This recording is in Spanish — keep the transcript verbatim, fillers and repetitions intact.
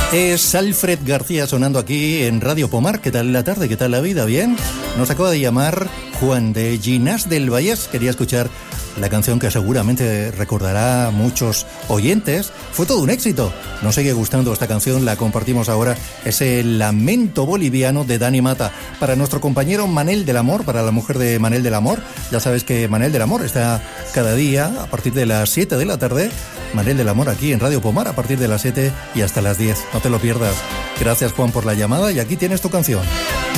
Es Alfred García sonando aquí en Radio Pomar. ¿Qué tal la tarde? ¿Qué tal la vida? ¿Bien? Nos acaba de llamar Juan de Ginás del Vallés. Quería escuchar la canción que seguramente recordará a muchos oyentes. Fue todo un éxito. Nos sigue gustando esta canción, la compartimos ahora. Es el Lamento Boliviano de Dani Mata. Para nuestro compañero Manel del Amor, para la mujer de Manel del Amor. Ya sabes que Manel del Amor está cada día a partir de las siete de la tarde. Manel del Amor aquí en Radio Pomar a partir de las siete y hasta las diez. No te lo pierdas. Gracias, Juan, por la llamada y aquí tienes tu canción.